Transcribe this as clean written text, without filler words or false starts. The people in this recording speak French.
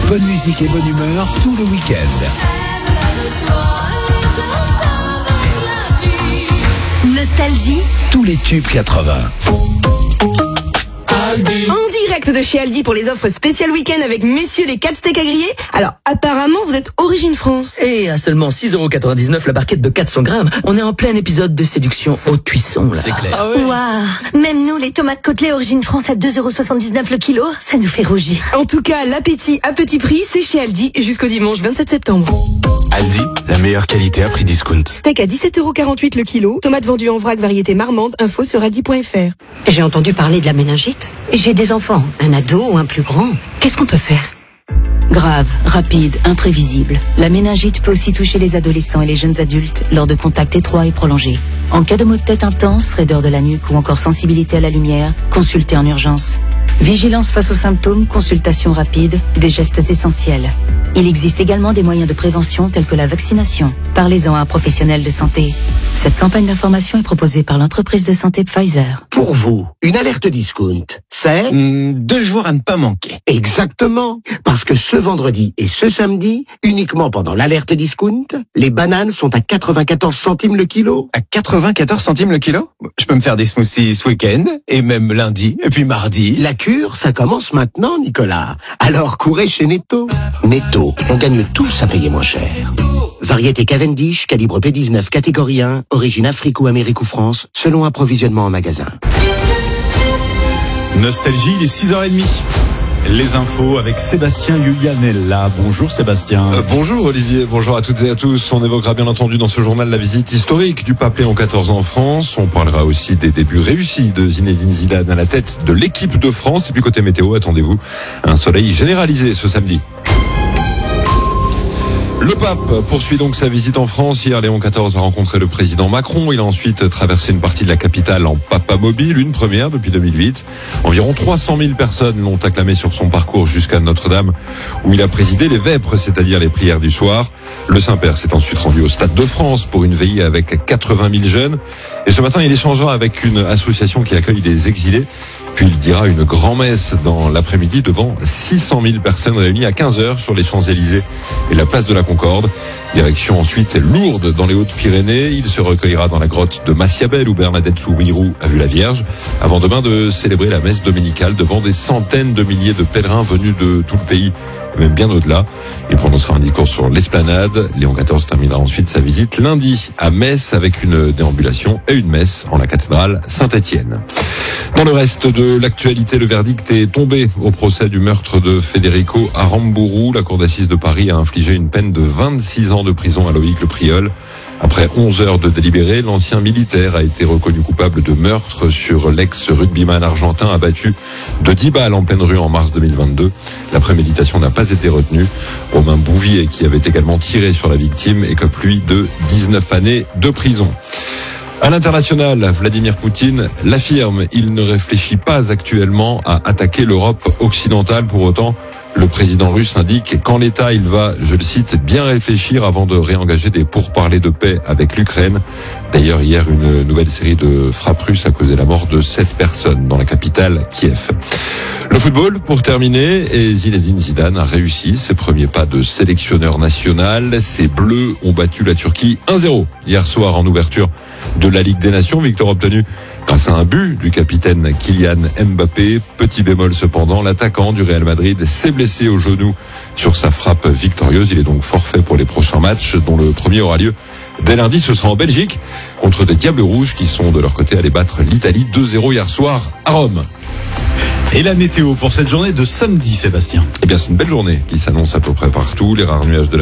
Bonne musique et bonne humeur tout le week-end. Nostalgie. Tous les tubes 80. En direct de chez Aldi pour les offres spéciales week-end avec messieurs les 4 steaks à griller. Alors, apparemment, vous êtes origine France. Et à seulement 6,99€ la barquette de 400 grammes, on est en plein épisode de séduction haute cuisson, là. C'est clair. Ah ouais. Waouh. Même nous, les tomates côtelées origine France à 2,79€ le kilo, ça nous fait rougir. En tout cas, l'appétit à petit prix, c'est chez Aldi jusqu'au dimanche 27 septembre. Aldi, la meilleure qualité à prix discount. Steak à 17,48€ le kilo. Tomates vendues en vrac variété marmande. Info sur aldi.fr. J'ai entendu parler de la méningite. J'ai des enfants, un ado ou un plus grand. Qu'est-ce qu'on peut faire ? Grave, rapide, imprévisible. La méningite peut aussi toucher les adolescents et les jeunes adultes lors de contacts étroits et prolongés. En cas de maux de tête intense, raideur de la nuque ou encore sensibilité à la lumière, consultez en urgence. Vigilance face aux symptômes, consultation rapide, des gestes essentiels. Il existe également des moyens de prévention tels que la vaccination. Parlez-en à un professionnel de santé. Cette campagne d'information est proposée par l'entreprise de santé Pfizer. Pour vous, une alerte discount, c'est 2 jours à ne pas manquer. Exactement. Parce que ce vendredi et ce samedi, uniquement pendant l'alerte discount, les bananes sont à 94 centimes le kilo. À 94 centimes le kilo ? Je peux me faire des smoothies ce week-end, et même lundi, et puis mardi. La cure, ça commence maintenant, Nicolas. Alors courez chez Netto. Netto, on gagne tous à payer moins cher. Variété Cavendish, calibre P19, catégorie 1, origine Afrique ou Amérique ou France, selon approvisionnement en magasin. Nostalgie, il est 6h30. Les infos avec Sébastien Yuyanella. Bonjour Sébastien. Bonjour Olivier, bonjour à toutes et à tous. On évoquera bien entendu dans ce journal la visite historique du pape Léon XIV en France. On parlera aussi des débuts réussis de Zinedine Zidane à la tête de l'équipe de France. Et puis côté météo, attendez-vous un soleil généralisé ce samedi. Le pape poursuit donc sa visite en France. Hier, Léon XIV a rencontré le président Macron. Il a ensuite traversé une partie de la capitale en papamobile, une première depuis 2008. Environ 300 000 personnes l'ont acclamé sur son parcours jusqu'à Notre-Dame, où il a présidé les vêpres, c'est-à-dire les prières du soir. Le Saint-Père s'est ensuite rendu au Stade de France pour une veillée avec 80 000 jeunes. Et ce matin, il échangera avec une association qui accueille des exilés. Puis il dira une grand-messe dans l'après-midi devant 600 000 personnes réunies à 15h sur les Champs-Élysées et la place de la Concorde. Direction ensuite Lourdes dans les Hautes-Pyrénées. Il se recueillera dans la grotte de Massiabel où Bernadette Soubirous a vu la Vierge, avant demain de célébrer la messe dominicale devant des centaines de milliers de pèlerins venus de tout le pays, et même bien au-delà. Il prononcera un discours sur l'esplanade. Léon XIV terminera ensuite sa visite lundi à Metz avec une déambulation et une messe en la cathédrale Saint-Étienne. Dans le reste de l'actualité, le verdict est tombé au procès du meurtre de Federico Aramburu. La cour d'assises de Paris a infligé une peine de 26 ans de prison à Loïc Le Priol. Après 11 heures de délibéré, l'ancien militaire a été reconnu coupable de meurtre sur l'ex-rugbyman argentin abattu de 10 balles en pleine rue en mars 2022. La préméditation n'a pas été retenue. Romain Bouvier, qui avait également tiré sur la victime, écope lui de 19 années de prison. À l'international, Vladimir Poutine l'affirme, il ne réfléchit pas actuellement à attaquer l'Europe occidentale. Pour autant, le président russe indique qu'en l'état, il va, je le cite, bien réfléchir avant de réengager des pourparlers de paix avec l'Ukraine. D'ailleurs, hier, une nouvelle série de frappes russes a causé la mort de 7 personnes dans la capitale, Kiev. Le football, pour terminer, et Zinedine Zidane a réussi ses premiers pas de sélectionneur national. Ses Bleus ont battu la Turquie 1-0 hier soir en ouverture de la Ligue des Nations. Victoire obtenue grâce à un but du capitaine Kylian Mbappé. Petit bémol cependant, l'attaquant du Real Madrid s'est blessé au genou sur sa frappe victorieuse. Il est donc forfait pour les prochains matchs, dont le premier aura lieu dès lundi. Ce sera en Belgique contre des Diables Rouges qui sont de leur côté allés battre l'Italie 2-0 hier soir à Rome. Et la météo pour cette journée de samedi, Sébastien? Eh bien, c'est une belle journée qui s'annonce à peu près partout. Les rares nuages de